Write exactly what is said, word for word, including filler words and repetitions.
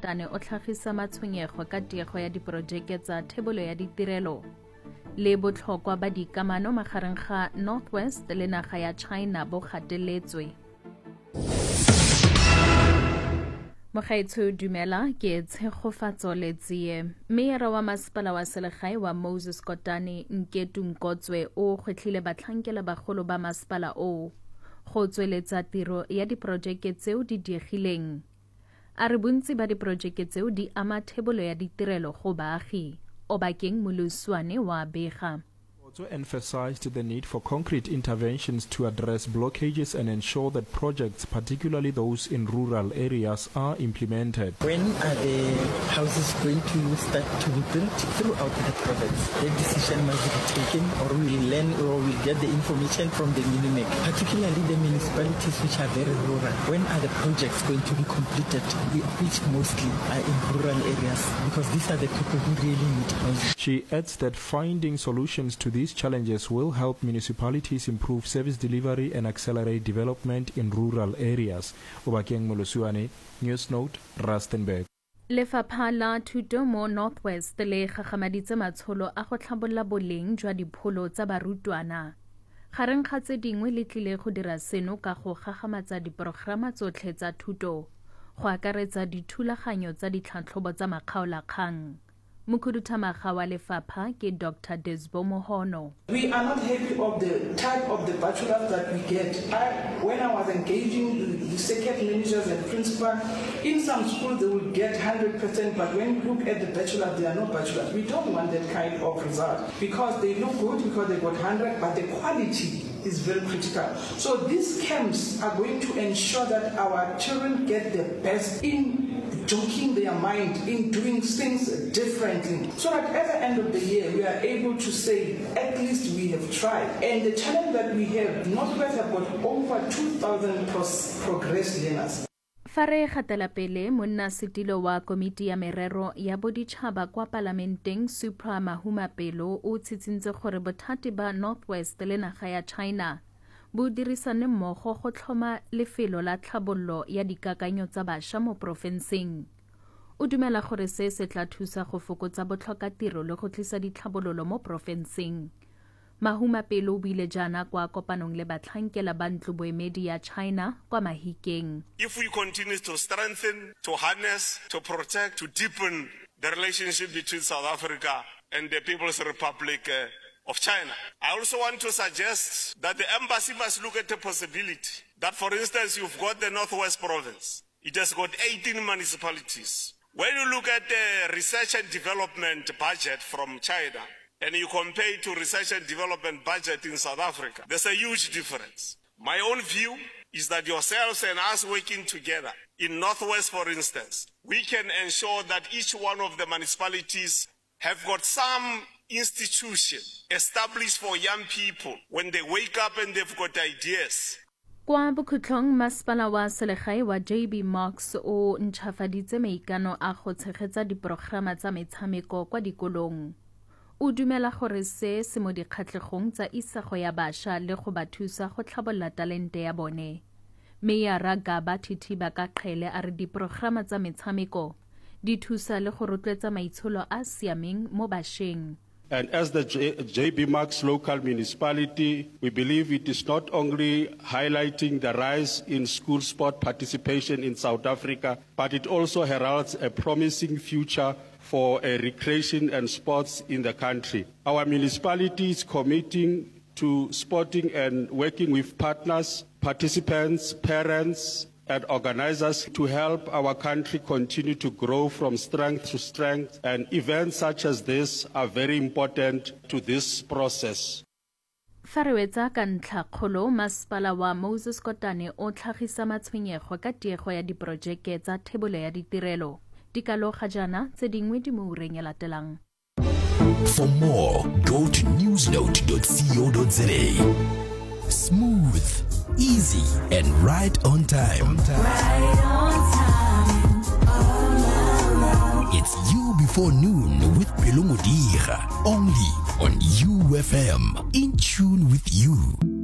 Kotane o tlhagisa matshwenyego ka tiego ya diporojeke tsa thebolo ya ditirelo le botlhokwa ba dikamano magareng ga Northwest le naga ya China bo gateletswe. Mogaetsho dumela ke Tshegofatso Letsie. Meyara wa masepala wa selegae wa Moses Kotane Nketu Nkotswe o gwetlhile batlhankela bagolo ba masepala o go tsweletsa tiro ya diporojeke tseo di diegileng. A re bontsi ba diporojeke tseo di ama thebolo ya ditirelo go baagi. Obakeng Moluswane wa bega. Also emphasized the need for concrete interventions to address blockages and ensure that projects, particularly those in rural areas, are implemented. When are the houses going to start to be built throughout the province? The decision must be taken, or we will learn or we will get the information from the MINIMEC, particularly the municipalities which are very rural. When are the projects going to be completed, which mostly are in rural areas, because these are the people who really need housing. She adds that finding solutions to these These challenges will help municipalities improve service delivery and accelerate development in rural areas. Obakeng Moluswane, News Note, Rustenburg. Lefapha la Thuto mo Northwest le gagamaditse matsholo a go tlhabolola boleng jwa dipholo tsa barutwana. Gareng ga tse dingwe le tlile go dira seno ka go gagamatsa diporograma tsotlhe tsa thuto, go akaretsa dithulaganyo tsa ditlhatlhobo tsa makgaolakgang. Mukhuduthamaga wa lefapha ke Doctor Desbo Mohono. We are not happy of the type of the bachelors that we get. I, when I was engaging the second managers and principal, in some schools they will get one hundred percent, but when you look at the bachelors, they are not bachelors. We don't want that kind of result because they look good because they got one hundred, but the quality is very critical. So these camps are going to ensure that our children get the best in joking their mind, in doing things differently, so that at the end of the year we are able to say at least we have tried. And the challenge that we have, Northwest have got over two thousand progress learners. Fa re gatela pele monna setilo wa komiti ya merero ya boditšhaba kwa palamenteng Supra Mahuma Pelo o tshitsintse gore bothati ba Northwest le naga ya China bo dirisane mmogo go tlhoma lefelo la tlhabololo ya dikakanyo tsa bašwa mo porofenseng. O dumela gore se se tla thusa go fokotsa botlhokatiro le go tlisa ditlhabololo mo porofenseng. Mahuma Pelo o buile jaana kwa kopanong le batlhankela ba ntloboemedi ya China kwa Mahikeng. If we continue to strengthen, to harness, to protect, to deepen the relationship between South Africa and the People's Republic uh, of China. I also want to suggest that the embassy must look at the possibility that, for instance, you've got the Northwest province. It has got eighteen municipalities. When you look at the research and development budget from China and you compare it to research and development budget in South Africa, there's a huge difference. My own view is that yourselves and us working together in Northwest, for instance, we can ensure that each one of the municipalities have got some institution established for young people when they wake up and they've got ideas. Kwa bokhutlong masepala wa selegae wa J B Marks o ntšhafaditse maikano a go tshegetsa diporograma tsa metshameko kwa dikolong. O dumela gore se se mo dikgatlhegong tsa isago ya bašwa le go ba thusa go tlhabolola talente ya bone. Meyara Gaba Thithiba ka Qhele a re diporograma tsa metshameko di thusa le go rotloetsa maitsholo a siameng mo bašweng. And as the J B Marks local municipality, we believe it is not only highlighting the rise in school sport participation in South Africa, but it also heralds a promising future for uh, recreation and sports in the country. Our municipality is committing to sporting and working with partners, participants, parents, and organizers to help our country continue to grow from strength to strength, and events such as this are very important to this process. Fa re wetsa ka ntlha kgolo masepala wa Moses Kotane o tlhagisa matshwenyego ka tiego ya diporojeke tsa thebolo ya ditirelo. Dikalo ga jana tse dingwe di mo ureng ya latelang. For more, go to newsnote dot co dot za. Smooth, easy, and right on time. Right on time. Oh, no, no. It's You Before Noon with Pelo Modiga, only on U F M. In tune with you.